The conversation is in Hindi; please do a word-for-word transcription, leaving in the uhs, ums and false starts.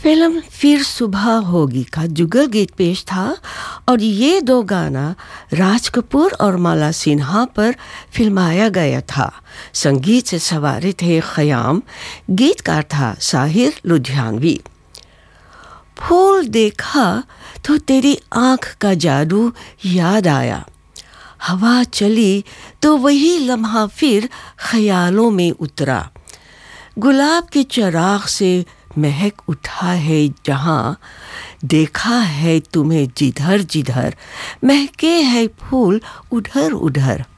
फिल्म फिर सुबह होगी का जुगल गीत पेश था और ये दो गाना राज कपूर और माला सिन्हा पर फिल्माया गया था। संगीत से सवारे थे खयाम, गीतकार था साहिर लुधियानवी। फूल देखा तो तेरी आँख का जादू याद आया, हवा चली तो वही लम्हा फिर ख्यालों में उतरा। गुलाब के चिराग से महक उठा है जहाँ, देखा है तुम्हें जिधर जिधर, महके है फूल उधर उधर।